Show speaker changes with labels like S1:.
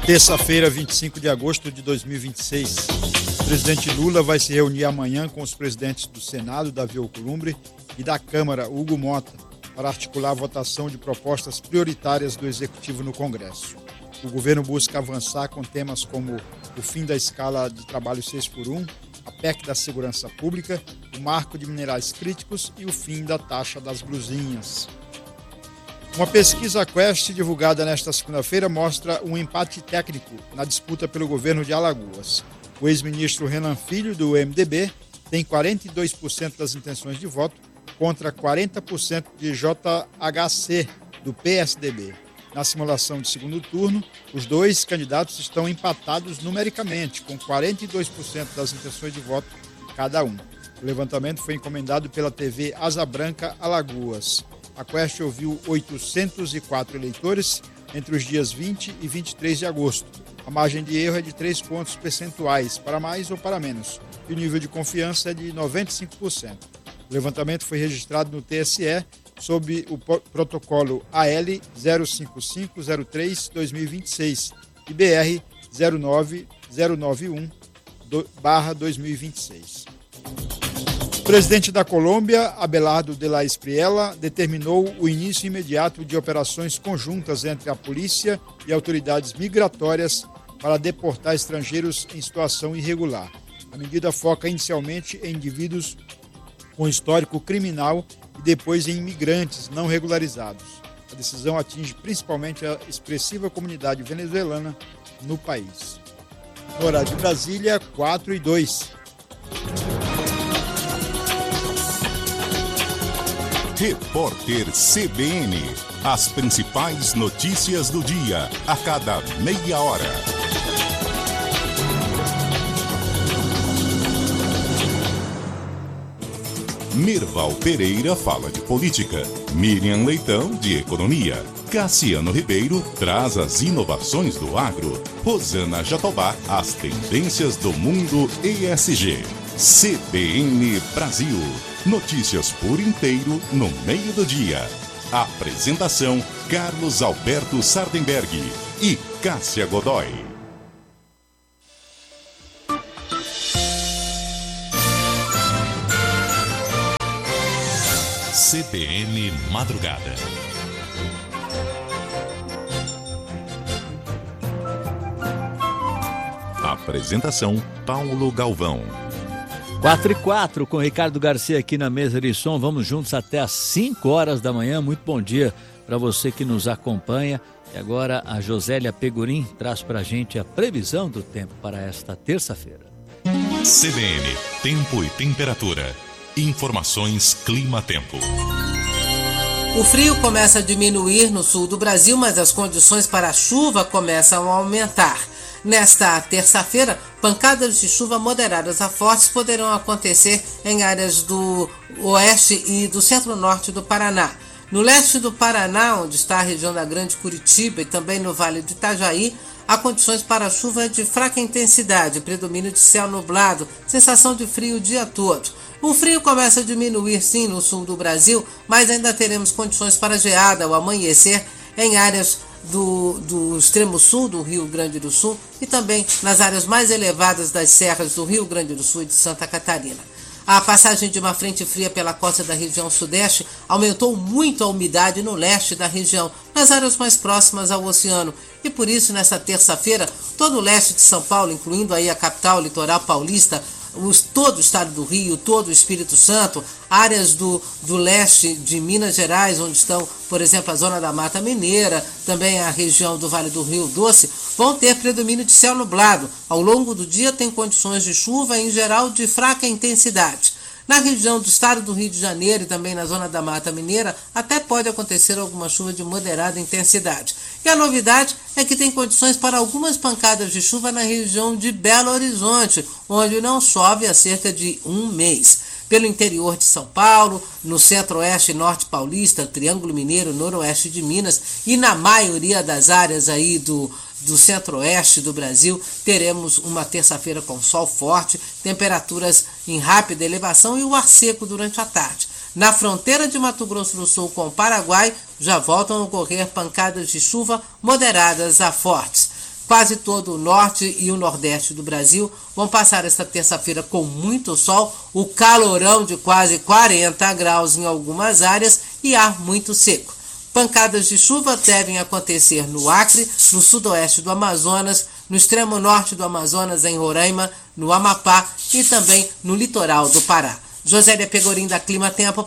S1: Terça-feira, 25 de agosto de 2026. O presidente Lula vai se reunir amanhã com os presidentes do Senado, Davi Alcolumbre, e da Câmara, Hugo Mota, para articular a votação de propostas prioritárias do Executivo no Congresso. O governo busca avançar com temas como o fim da escala de trabalho 6x1, a PEC da segurança pública, o marco de minerais críticos e o fim da taxa das brusinhas. Uma pesquisa Quest divulgada nesta segunda-feira mostra um empate técnico na disputa pelo governo de Alagoas. O ex-ministro Renan Filho, do MDB, tem 42% das intenções de voto contra 40% de JHC, do PSDB. Na simulação de segundo turno, os dois candidatos estão empatados numericamente, com 42% das intenções de voto cada um. O levantamento foi encomendado pela TV Asa Branca Alagoas. A Quest ouviu 804 eleitores entre os dias 20 e 23 de agosto. A margem de erro é de 3 pontos percentuais, para mais ou para menos, e o nível de confiança é de 95%. O levantamento foi registrado no TSE sob o protocolo AL 05503-2026 e BR 09091/2026. O presidente da Colômbia, Abelardo de la Espriella, determinou o início imediato de operações conjuntas entre a polícia e autoridades migratórias para deportar estrangeiros em situação irregular. A medida foca inicialmente em indivíduos com histórico criminal e depois em imigrantes não regularizados. A decisão atinge principalmente a expressiva comunidade venezuelana no país. No horário de Brasília, 4:02.
S2: Repórter CBN. As principais notícias do dia, a cada meia hora. Mirval Pereira fala de política. Miriam Leitão, de economia. Cassiano Ribeiro traz as inovações do agro. Rosana Jatobá, as tendências do mundo ESG. CBN Brasil. Notícias por inteiro no meio do dia. Apresentação: Carlos Alberto Sardenberg e Cássia Godoy. CBN Madrugada. Apresentação: Paulo Galvão.
S3: 4:04 com Ricardo Garcia aqui na mesa de som. Vamos juntos até às 5 horas da manhã. Muito bom dia para você que nos acompanha. E agora a Josélia Pegorim traz para a gente a previsão do tempo para esta terça-feira.
S2: CBN, tempo e temperatura. Informações Clima-Tempo.
S4: O frio começa a diminuir no sul do Brasil, mas as condições para a chuva começam a aumentar. Nesta terça-feira, pancadas de chuva moderadas a fortes poderão acontecer em áreas do oeste e do centro-norte do Paraná. No leste do Paraná, onde está a região da Grande Curitiba e também no Vale do Itajaí, há condições para chuva de fraca intensidade, predomínio de céu nublado, sensação de frio o dia todo. O frio começa a diminuir sim no sul do Brasil, mas ainda teremos condições para geada ao amanhecer em áreas do extremo sul do Rio Grande do Sul e também nas áreas mais elevadas das serras do Rio Grande do Sul e de Santa Catarina. A passagem de uma frente fria pela costa da região sudeste aumentou muito a umidade no leste da região, nas áreas mais próximas ao oceano. E por isso, nesta terça-feira, todo o leste de São Paulo, incluindo aí a capital, o litoral paulista, todo o estado do Rio, todo o Espírito Santo, áreas do leste de Minas Gerais, onde estão, por exemplo, a zona da Mata Mineira, também a região do Vale do Rio Doce, vão ter predomínio de céu nublado. Ao longo do dia tem condições de chuva, em geral de fraca intensidade. Na região do estado do Rio de Janeiro e também na zona da Mata Mineira, até pode acontecer alguma chuva de moderada intensidade. E a novidade é que tem condições para algumas pancadas de chuva na região de Belo Horizonte, onde não chove há cerca de um mês. Pelo interior de São Paulo, no centro-oeste e norte paulista, Triângulo Mineiro, noroeste de Minas e na maioria das áreas aí do centro-oeste do Brasil, teremos uma terça-feira com sol forte, temperaturas em rápida elevação e o ar seco durante a tarde. Na fronteira de Mato Grosso do Sul com o Paraguai, já voltam a ocorrer pancadas de chuva moderadas a fortes. Quase todo o norte e o nordeste do Brasil vão passar esta terça-feira com muito sol, o calorão de quase 40 graus em algumas áreas e ar muito seco. Pancadas de chuva devem acontecer no Acre, no sudoeste do Amazonas, no extremo norte do Amazonas, em Roraima, no Amapá e também no litoral do Pará. Josélia Pegorim, da Clima Tempo.